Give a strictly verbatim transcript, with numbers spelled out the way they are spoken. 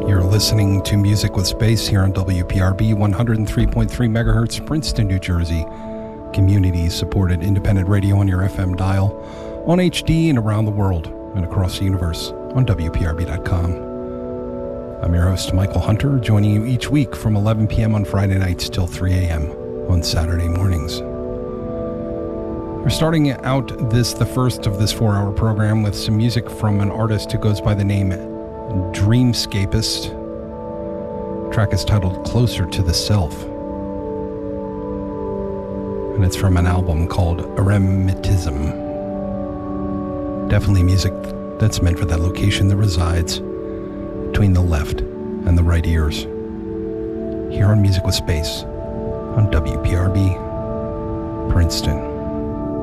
You're listening to Music with Space here on W P R B one oh three point three megahertz, Princeton, New Jersey. Community-supported independent radio on your F M dial, on H D and around the world and across the universe on W P R B dot com. I'm your host, Michael Hunter, joining you each week from eleven p.m. on Friday nights till three a.m. on Saturday mornings. We're starting out this, the first of this four-hour program, with some music from an artist who goes by the name Dreamscapist. The track is titled Closer to the Self, and it's from an album called Eremitism. Definitely music that's meant for that location that resides between the left and the right ears. Here on Music with Space on W P R B, Princeton.